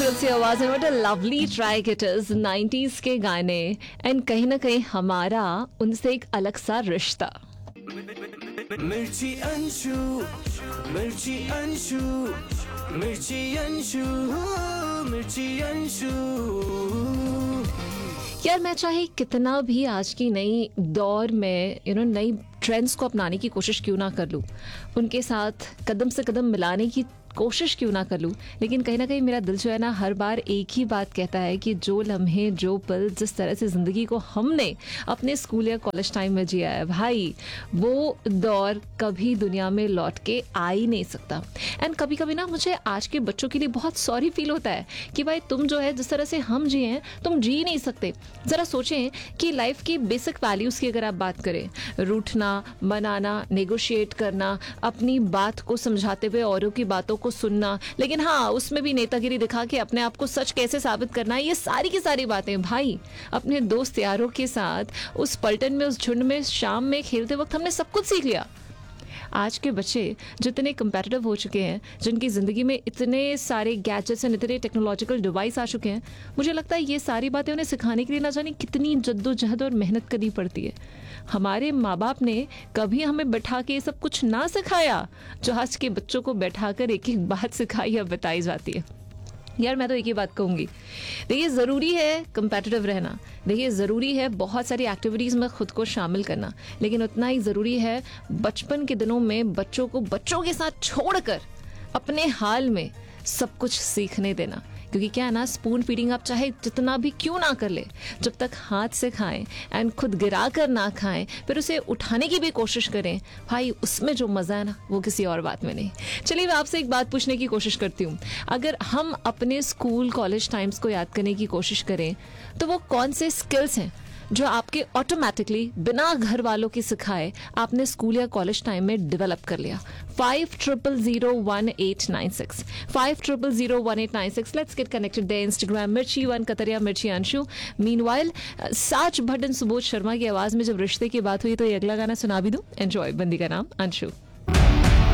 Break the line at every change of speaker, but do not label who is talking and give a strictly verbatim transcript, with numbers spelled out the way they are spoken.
खूबसूरत सी आवाज है, what a lovely track it is. Nineties के गाने एंड कहीं ना कहीं हमारा उनसे एक अलग सा रिश्ता।
मिर्ची अंशु, मिर्ची अंशु, मिर्ची अंशु, मिर्ची अंशु।
यार मैं चाहे कितना भी आज की नई दौर में यू नो नई ट्रेंड्स को अपनाने की कोशिश क्यों ना कर लूँ, उनके साथ कदम से कदम मिलाने की कोशिश क्यों ना कर लूँ, लेकिन कहीं ना कहीं मेरा दिल जो है ना हर बार एक ही बात कहता है कि जो लम्हे, जो पल, जिस तरह से ज़िंदगी को हमने अपने स्कूल या कॉलेज टाइम में जिया है भाई, वो दौर कभी दुनिया में लौट के आ ही नहीं सकता। एंड कभी कभी ना मुझे आज के बच्चों के लिए बहुत सॉरी फील होता है कि भाई तुम जो है जिस तरह से हम जिए हैं तुम जी नहीं सकते। ज़रा सोचें कि लाइफ की बेसिक वैल्यूज़ की अगर आप बात करें, रूठना, मनाना, नेगोशिएट करना, अपनी बात को समझाते हुए औरों की बातों को सुनना, लेकिन हाँ उसमें भी नेतागिरी दिखा के अपने आप को सच कैसे साबित करना है, ये सारी की सारी बातें भाई अपने दोस्त यारों के साथ उस पलटन में, उस झुंड में, शाम में खेलते वक्त हमने सब कुछ सीख लिया। आज के बच्चे जितने कंपेटिटिव हो चुके हैं, जिनकी ज़िंदगी में इतने सारे गैजेट्स एंड इतने टेक्नोलॉजिकल डिवाइस आ चुके हैं, मुझे लगता है ये सारी बातें उन्हें सिखाने के लिए ना जाने कितनी जद्दोजहद और मेहनत करनी पड़ती है। हमारे माँ बाप ने कभी हमें बैठा के ये सब कुछ ना सिखाया जो आज के बच्चों को बैठा कर एक एक बात सिखाई या बताई जाती है। यार मैं तो एक ही बात कहूँगी, देखिए ज़रूरी है कंपेटिटिव रहना, देखिए ज़रूरी है बहुत सारी एक्टिविटीज़ में खुद को शामिल करना, लेकिन उतना ही ज़रूरी है बचपन के दिनों में बच्चों को बच्चों के साथ छोड़कर अपने हाल में सब कुछ सीखने देना। क्योंकि क्या है ना, स्पून फीडिंग आप चाहे जितना भी क्यों ना कर ले, जब तक हाथ से खाएं एंड खुद गिरा कर ना खाएं फिर उसे उठाने की भी कोशिश करें भाई, उसमें जो मज़ा है ना वो किसी और बात में नहीं। चलिए मैं आपसे एक बात पूछने की कोशिश करती हूँ, अगर हम अपने स्कूल कॉलेज टाइम्स को याद करने की कोशिश करें तो वो कौन से स्किल्स हैं जो आपके ऑटोमेटिकली बिना घर वालों के सिखाए आपने स्कूल या कॉलेज टाइम में डेवलप कर लिया। Five triple zero one eight nine six five triple zero one eight nine six let's get connected there. Instagram मिर्ची वन कतरिया मिर्ची अंशु। मीनवाइल साज भट्ट एंड सुबोध शर्मा की आवाज में जब रिश्ते की बात हुई तो ये अगला गाना सुना भी दूं। एंजॉय। बंदी का नाम अंशु।